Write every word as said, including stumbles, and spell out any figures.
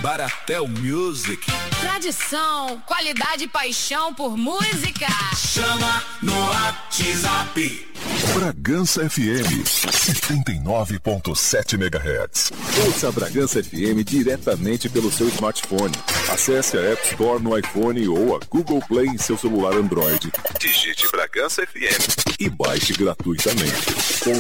Baratel Music. Tradição, qualidade e paixão por música. Chama no WhatsApp. Bragança F M, setenta e nove ponto sete megahertz. Ouça a Bragança F M diretamente pelo seu smartphone. Acesse a App Store no iPhone ou a Google Play em seu celular Android. Digite Bragança F M e baixe gratuitamente. Com